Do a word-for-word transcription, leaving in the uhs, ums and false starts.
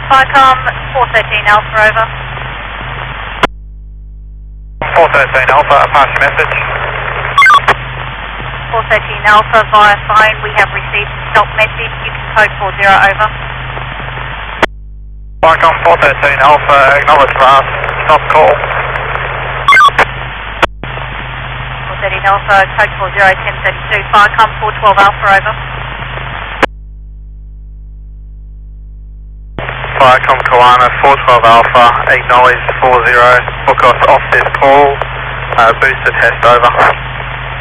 Viacom four thirteen Alpha, over. four thirteen Alpha, pass your message. four thirteen Alpha via phone, we have received a stop message, you can code four zero, over. Viacom four thirteen Alpha, acknowledge last, stop call. four thirteen Alpha, code four zero, ten thirty-two, Viacom four twelve Alpha, over. Viacom Koana four twelve Alpha, acknowledge four zero, book us off this call, uh, booster test over.